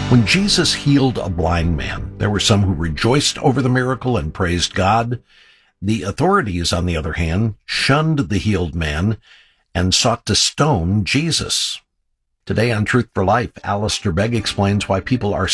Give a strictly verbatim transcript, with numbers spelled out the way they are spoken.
When Jesus healed a blind man, there were some who rejoiced over the miracle and praised God. The authorities, on the other hand, shunned the healed man and sought to stone Jesus. Today on Truth for Life, Alistair Begg explains why people are